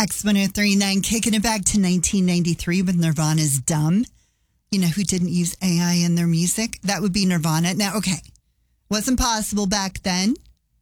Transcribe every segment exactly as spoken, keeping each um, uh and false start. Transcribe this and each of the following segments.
X one oh three point nine, kicking it back to nineteen ninety-three with Nirvana's Dumb. You know who didn't use A I in their music? That would be Nirvana. Now, okay, wasn't possible back then.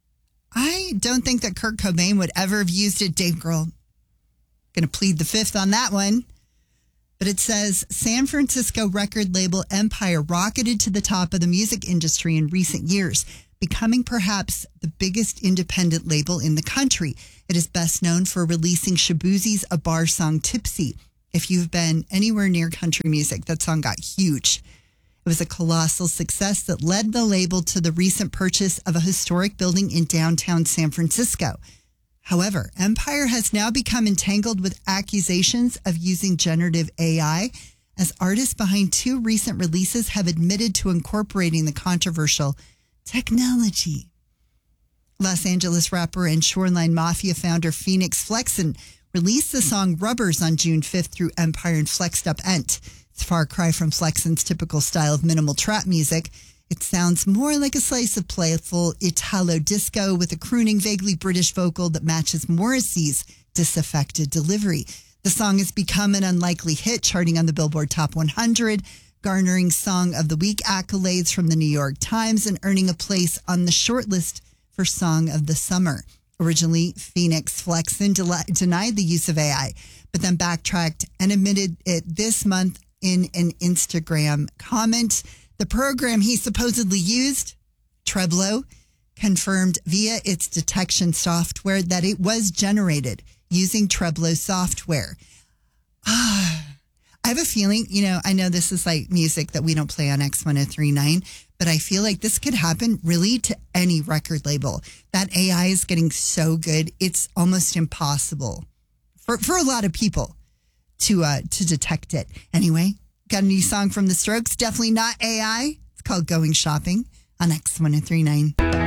I don't think that Kurt Cobain would ever have used it. Dave Grohl, going to plead the fifth on that one. But it says San Francisco record label Empire rocketed to the top of the music industry in recent years, becoming perhaps the biggest independent label in the country. It is best known for releasing Shaboozie's A Bar Song Tipsy. If you've been anywhere near country music, that song got huge. It was a colossal success that led the label to the recent purchase of a historic building in downtown San Francisco. However, Empire has now become entangled with accusations of using generative A I, as artists behind two recent releases have admitted to incorporating the controversial technology. Los Angeles rapper and Shoreline Mafia founder Phoenix Flexen released the song Rubbers on June fifth through Empire and Flexed Up Ent. It's a far cry from Flexen's typical style of minimal trap music. It sounds more like a slice of playful Italo disco with a crooning, vaguely British vocal that matches Morrissey's disaffected delivery. The song has become an unlikely hit, charting on the Billboard Top one hundred, garnering Song of the Week accolades from the New York Times and earning a place on the shortlist for Song of the Summer. Originally, Phoenix Flexen del- denied the use of A I, but then backtracked and admitted it this month in an Instagram comment. The program he supposedly used, Treblo, confirmed via its detection software that it was generated using Treblo software. Ah, I have a feeling, you know, I know this is like music that we don't play on X one oh three point nine, but I feel like this could happen really to any record label. That A I is getting so good, it's almost impossible for, for a lot of people to uh, to detect it. Anyway, got a new song from The Strokes, definitely not A I. It's called Going Shopping on X one oh three point nine.